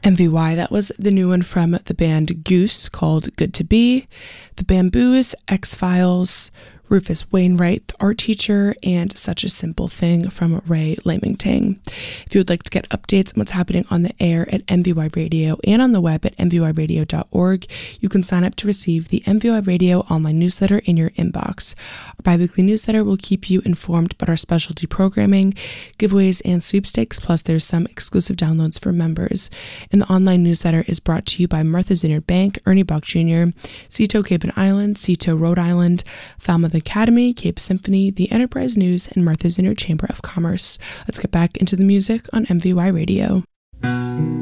MVY, that was the new one from the band Goose called Good to Be, The Bamboos, X-Files, Rufus Wainwright, The Art Teacher, and Such a Simple Thing from Ray Lamington. If you would like to get updates on what's happening on the air at MVY Radio and on the web at mvyradio.org, you can sign up to receive the MVY Radio online newsletter in your inbox. Our bi-weekly newsletter will keep you informed about our specialty programming, giveaways, and sweepstakes, plus there's some exclusive downloads for members. And the online newsletter is brought to you by Martha's Vineyard Bank, Ernie Bach Jr., Cito Cape and Island, Cito Rhode Island, Falmouth Academy, Cape Symphony, the Enterprise News, and Martha's Vineyard Chamber of Commerce. Let's get back into the music on MVY Radio.